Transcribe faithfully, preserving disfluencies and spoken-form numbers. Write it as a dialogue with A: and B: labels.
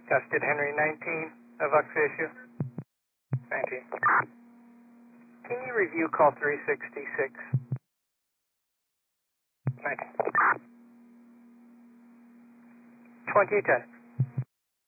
A: Gusted Henry nineteen, a Vux issue. nineteen. Can you review call three sixty-six? nineteen. twenty ten.